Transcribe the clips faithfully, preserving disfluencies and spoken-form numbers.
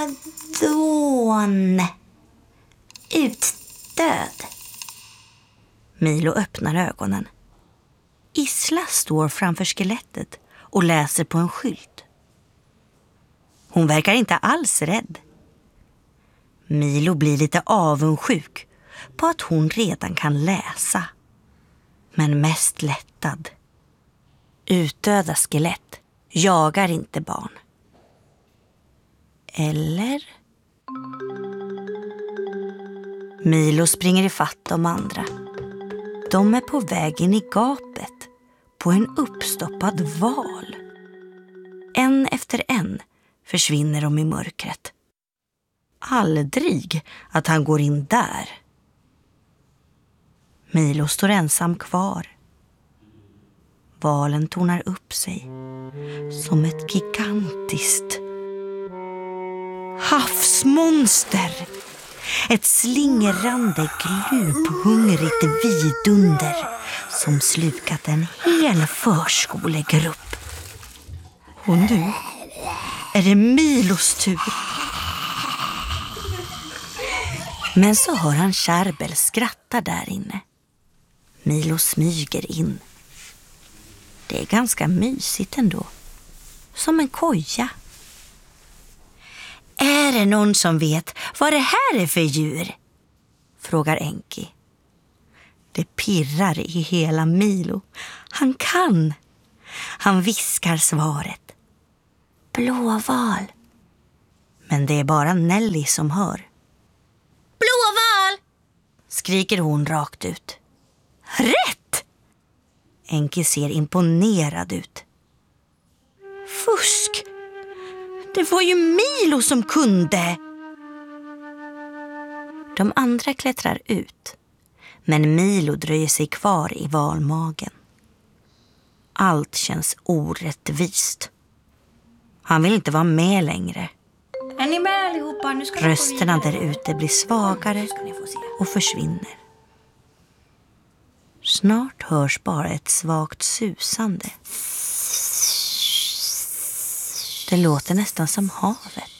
Mylodon. Utdöd. Milo öppnar ögonen. Isla står framför skelettet och läser på en skylt. Hon verkar inte alls rädd. Milo blir lite avundsjuk på att hon redan kan läsa. Men mest lättad. Utdöda skelett jagar inte barn. Eller? Milo springer ifatt de andra. De är på väg in i gapet på en uppstoppad val. En efter en försvinner de i mörkret. Aldrig att han går in där. Milo står ensam kvar. Valen tornar upp sig som ett gigantiskt havsmonster. Ett slingrande, gluphungrigt vidunder som slukat en hel förskolegrupp. Och nu är det Milos tur. Men så hör han Kärbel skratta där inne. Milo smyger in. Det är ganska mysigt ändå. Som en koja. Är det någon som vet vad det här är för djur? Frågar Enki. Det pirrar i hela Milo. Han kan. Han viskar svaret. Blåval. Men det är bara Nelly som hör. Blåval! Skriker hon rakt ut. Rätt! Enki ser imponerad ut. Fusk! Det var ju Milo som kunde! De andra klättrar ut. Men Milo dröjer sig kvar i valmagen. Allt känns orättvist. Han vill inte vara med längre. Är ni med allihopa? Nu ska Rösterna där ute blir svagare och försvinner. Snart hörs bara ett svagt susande. Det låter nästan som havet.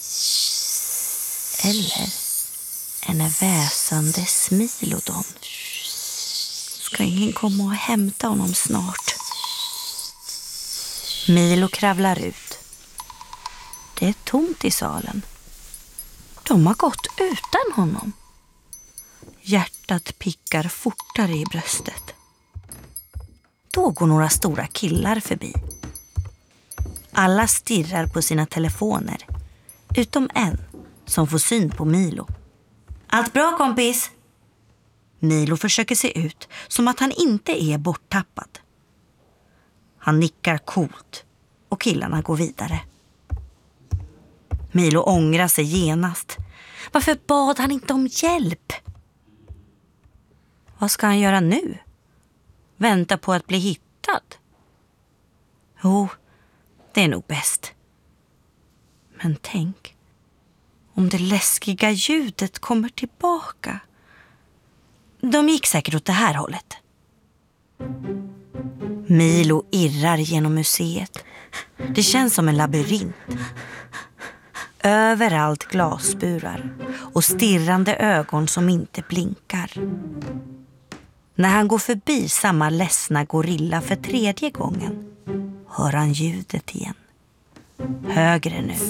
Eller en väsande smilodon. Ska ingen komma och hämta honom snart? Milo kravlar ut. Det är tomt i salen. De har gått utan honom. Hjärtat pickar fortare i bröstet. Då går några stora killar förbi. Alla stirrar på sina telefoner. Utom en som får syn på Milo. Allt bra, kompis? Milo försöker se ut som att han inte är borttappad. Han nickar coolt och killarna går vidare. Milo ångrar sig genast. Varför bad han inte om hjälp? Vad ska han göra nu? Vänta på att bli hittad? Jo, det är nog bäst. Men tänk, om det läskiga ljudet kommer tillbaka. De gick säkert åt det här hållet. Milo irrar genom museet. Det känns som en labyrint. Överallt glasburar och stirrande ögon som inte blinkar. När han går förbi samma ledsna gorilla för tredje gången hör han ljudet igen. Högre nu.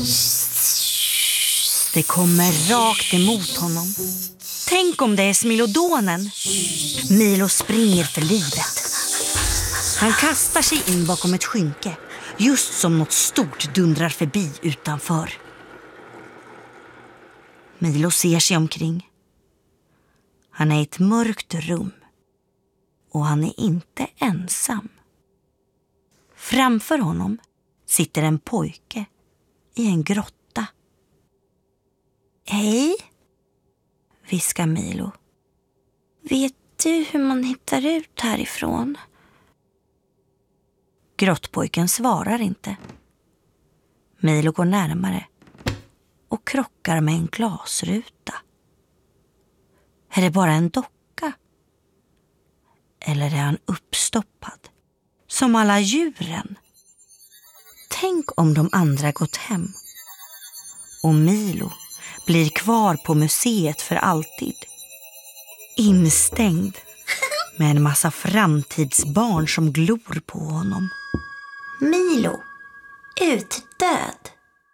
Det kommer rakt emot honom. Tänk om det är smilodonen. Milo springer för livet. Han kastar sig in bakom ett skynke, just som något stort dundrar förbi utanför. Milo ser sig omkring. Han är i ett mörkt rum. Och han är inte ensam. Framför honom sitter en pojke i en grotta. Hej, viskar Milo. Vet du hur man hittar ut härifrån? Grottpojken svarar inte. Milo går närmare och krockar med en glasruta. Är det bara en docka? Eller är han uppstoppad? Som alla djuren? Tänk om de andra gått hem. Och Milo blir kvar på museet för alltid. Instängd med en massa framtidsbarn som glor på honom. Milo, utdöd.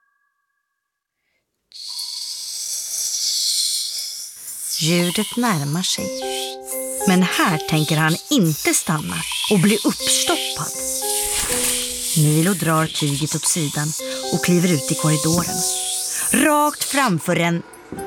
Ljudet närmar sig. Men här tänker han inte stanna och bli uppstoppad. Milo drar tyget åt sidan och kliver ut i korridoren. Rakt framför en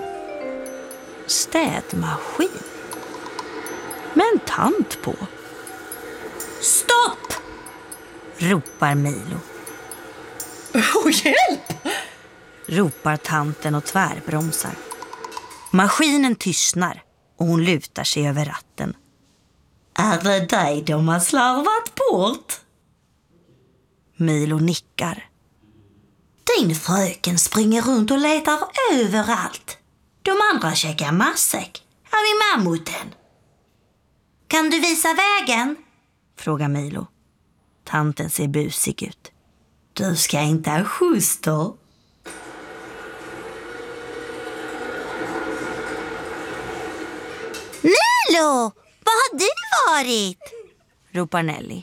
städmaskin. Med en tant på. Stopp! Ropar Milo. Oh, hjälp! Ropar tanten och tvärbromsar. Maskinen tystnar och hon lutar sig över ratten. Är det dig de har slarvat bort? Milo nickar. Din fröken springer runt och letar överallt. De andra käkar matsäck. Här är mammuten. Kan du visa vägen? Frågar Milo. Tanten ser busig ut. Du ska inte ha skjuts då. Milo, vad har du varit? Ropar Nelly.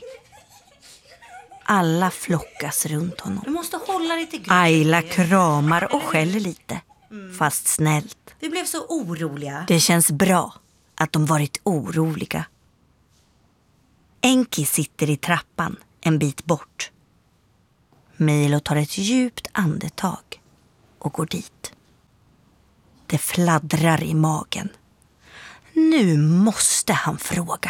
Alla flockas runt honom. Du måste hålla dig till grunden. Ayla kramar och skäller lite, mm. fast snällt. Vi blev så oroliga. Det känns bra att de varit oroliga. Enki sitter i trappan en bit bort. Milo tar ett djupt andetag och går dit. Det fladdrar i magen. Nu måste han fråga.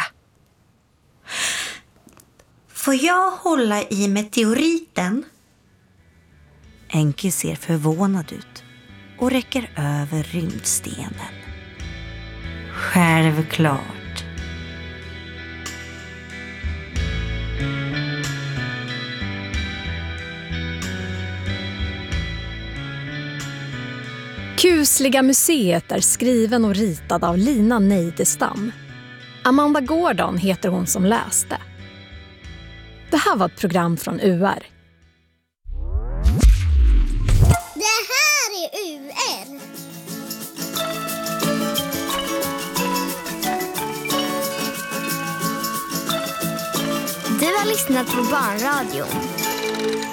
Får jag hålla i meteoriten? Enki ser förvånad ut och räcker över rymdstenen. Självklart. Kusliga museet är skriven och ritad av Lina Neidestam. Amanda Gordon heter hon som läste. Det här var ett program från U R. Det här är U R. Du har lyssnat på Barnradion.